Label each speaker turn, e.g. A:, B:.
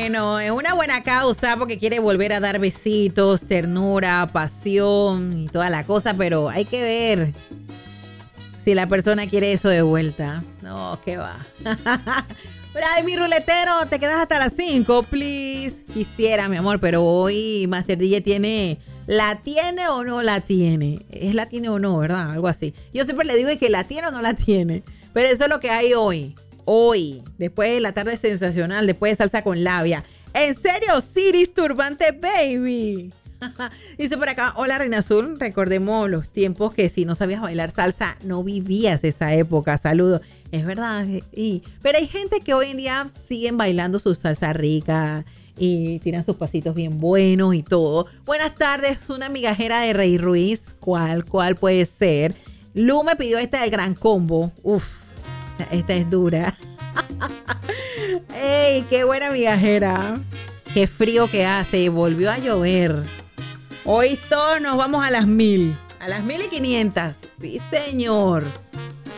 A: bueno, es una buena causa porque quiere volver a dar besitos, ternura, pasión y toda la cosa, pero hay que ver si la persona quiere eso de vuelta. No, qué va. Pero ay, mi ruletero, te quedas hasta las 5, please. Quisiera, mi amor, pero hoy Master DJ tiene... ¿La tiene o no la tiene? Es la tiene o no, ¿verdad? Algo así. Yo siempre le digo que la tiene o no la tiene. Pero eso es lo que hay hoy. Hoy. Después de la tarde sensacional. Después de salsa con labia. ¿En serio? Ciris Turbante Baby. Dice por acá, hola Reina Azul. Recordemos los tiempos que si no sabías bailar salsa, no vivías esa época. Saludos. Es verdad. Pero hay gente que hoy en día siguen bailando su salsa rica. Y tiran sus pasitos bien buenos y todo. Buenas tardes, una migajera de Rey Ruiz. ¿Cuál puede ser? Lu me pidió esta del Gran Combo. Uf, esta es dura. ¡Ey, qué buena migajera! Qué frío que hace. Volvió a llover. Hoy todos nos vamos a las 1000. A las 1500. Sí, señor.